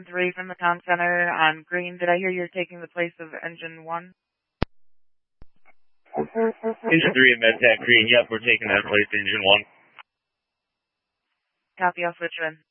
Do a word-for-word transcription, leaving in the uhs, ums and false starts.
three from the comm center on green. Did I hear you're taking the place of engine one? Engine three and MedTech green. Yep, we're taking that place, engine one. Copy, I'll switch you in.